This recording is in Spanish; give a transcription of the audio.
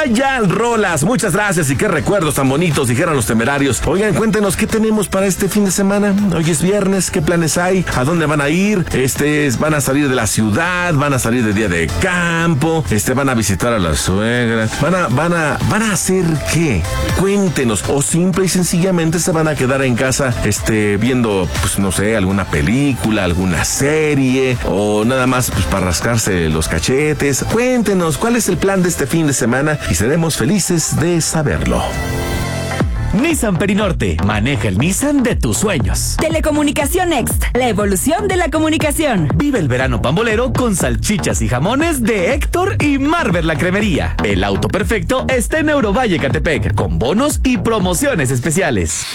Vaya rolas, muchas gracias y qué recuerdos tan bonitos, dijeron los Temerarios. Oigan, cuéntenos qué tenemos para este fin de semana. Hoy es viernes, ¿qué planes hay? ¿A dónde van a ir? ¿Van a salir de la ciudad? ¿Van a salir de día de campo? ¿Van a visitar a las suegras? ¿Van a hacer qué? Cuéntenos. O simple y sencillamente se van a quedar en casa, viendo, pues no sé, alguna película, alguna serie, o nada más pues para rascarse los cachetes. Cuéntenos cuál es el plan de este fin de semana y seremos felices de saberlo. Nissan Perinorte. Maneja el Nissan de tus sueños. Telecomunicación Next. La evolución de la comunicación. Vive el verano pambolero con salchichas y jamones de Héctor y Marvel la Cremería. El auto perfecto está en Eurovalle Catepec, con bonos y promociones especiales.